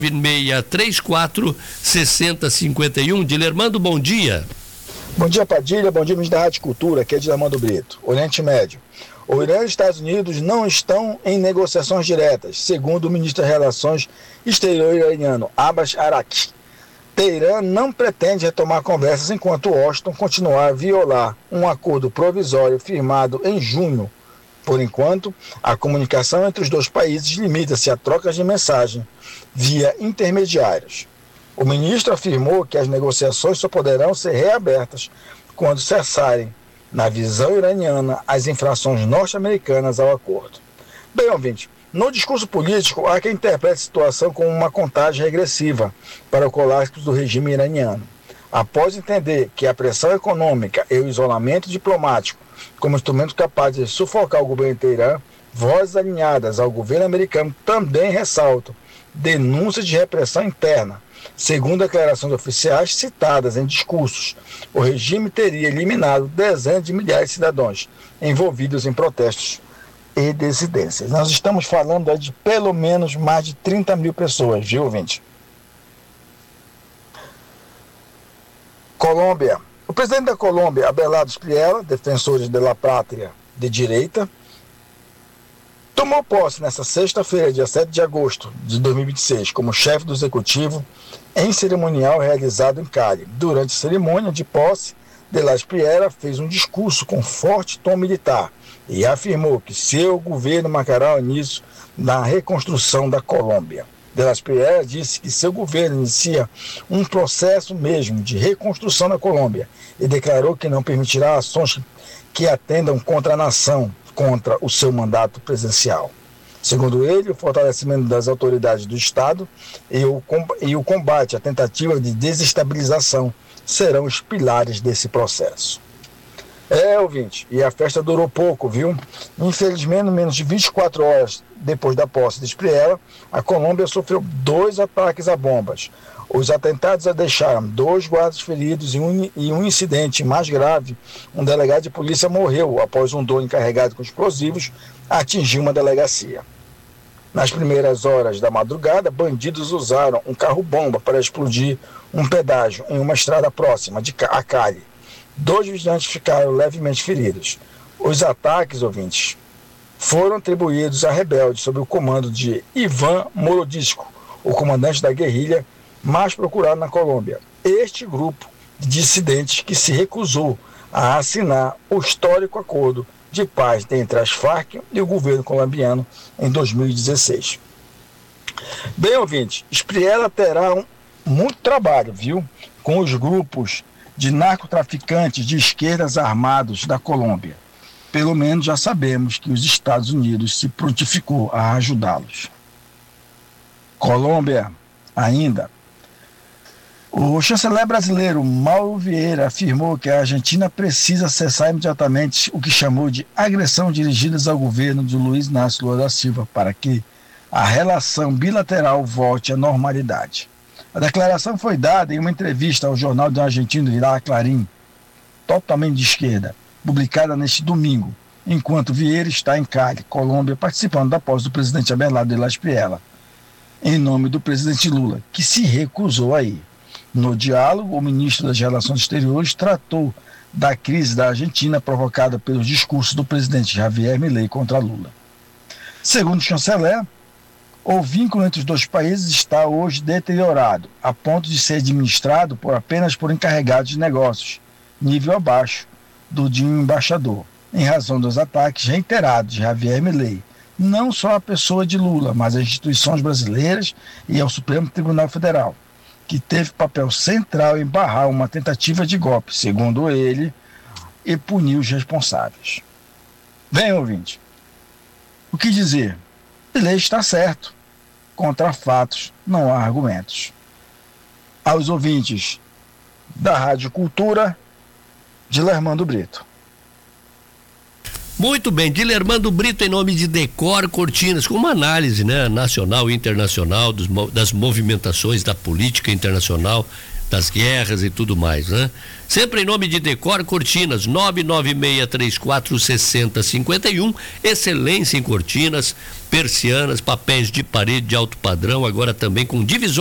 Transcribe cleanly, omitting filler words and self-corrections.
9634 6051. Dilermando, bom dia. Bom dia, Padilha. Bom dia, ministro da Rádio Cultura. Aqui é Dilermando Brito, Oriente Médio. O Irã e os Estados Unidos não estão em negociações diretas, segundo o ministro das Relações Exteriores iraniano, Abbas Araqchi. Teherã não pretende retomar conversas enquanto Washington continuar a violar um acordo provisório firmado em junho. Por enquanto, a comunicação entre os dois países limita-se a trocas de mensagem via intermediários. O ministro afirmou que as negociações só poderão ser reabertas quando cessarem, na visão iraniana, as infrações norte-americanas ao acordo. Bem, ouvinte, no discurso político há quem interprete a situação como uma contagem regressiva para o colapso do regime iraniano. Após entender que a pressão econômica e o isolamento diplomático como instrumento capaz de sufocar o governo de Teherã, vozes alinhadas ao governo americano também ressaltam denúncias de repressão interna. Segundo declarações oficiais citadas em discursos, o regime teria eliminado dezenas de milhares de cidadãos envolvidos em protestos e dissidências. Nós estamos falando de pelo menos mais de 30 mil pessoas, viu, ouvinte? Colômbia. O presidente da Colômbia, Abelardo Espriella, defensor de la pátria de direita, tomou posse nesta sexta-feira, dia 7 de agosto de 2026, como chefe do executivo em cerimonial realizado em Cali. Durante a cerimônia de posse, de la Espriella fez um discurso com forte tom militar e afirmou que seu governo marcará o início da reconstrução da Colômbia. De la Espriella disse que seu governo inicia um processo mesmo de reconstrução da Colômbia e declarou que não permitirá ações que atendam contra a nação, contra o seu mandato presidencial. Segundo ele, o fortalecimento das autoridades do Estado e o combate à tentativa de desestabilização serão os pilares desse processo. Ouvinte, e a festa durou pouco, viu? Infelizmente, menos de 24 horas depois da posse de Espriella, a Colômbia sofreu 2 ataques a bombas. Os atentados a deixaram 2 guardas feridos e um incidente mais grave. Um delegado de polícia morreu após um drone carregado com explosivos atingir uma delegacia. Nas primeiras horas da madrugada, bandidos usaram um carro-bomba para explodir um pedágio em uma estrada próxima a Cali. 2 vigilantes ficaram levemente feridos. Os ataques, ouvintes, foram atribuídos a rebeldes sob o comando de Ivan Morodisco, o comandante da guerrilha mais procurado na Colômbia. Este grupo de dissidentes que se recusou a assinar o histórico acordo de paz entre as Farc e o governo colombiano em 2016. Bem, ouvinte, Espriella terá muito trabalho, viu, com os grupos de narcotraficantes de esquerdas armados da Colômbia. Pelo menos já sabemos que os Estados Unidos se prontificou a ajudá-los. Colômbia, ainda. O chanceler brasileiro Mauro Vieira afirmou que a Argentina precisa cessar imediatamente o que chamou de agressão dirigida ao governo de Luiz Inácio Lula da Silva para que a relação bilateral volte à normalidade. A declaração foi dada em uma entrevista ao jornal argentino La Clarín, totalmente de esquerda, publicada neste domingo, enquanto Vieira está em Cali, Colômbia, participando da posse do presidente Abelardo de la Espriella, em nome do presidente Lula, que se recusou a ir. No diálogo, o ministro das Relações Exteriores tratou da crise da Argentina provocada pelos discursos do presidente Javier Milei contra Lula. Segundo o chanceler, o vínculo entre os dois países está hoje deteriorado, a ponto de ser administrado apenas por encarregados de negócios, nível abaixo do de um embaixador, em razão dos ataques reiterados de Javier Milei, não só à pessoa de Lula, mas às instituições brasileiras e ao Supremo Tribunal Federal, que teve papel central em barrar uma tentativa de golpe, segundo ele, e punir os responsáveis. Bem, ouvinte, o que dizer? Milei está certo. Contra fatos não há argumentos. Aos ouvintes da Rádio Cultura, Dilermando Brito. Muito bem, Dilermando Brito, em nome de Decor Cortinas, com uma análise, né, nacional e internacional das movimentações da política internacional, das guerras e tudo mais, né? Sempre em nome de Decor Cortinas, 996346051, excelência em cortinas, persianas, papéis de parede de alto padrão, agora também com divisões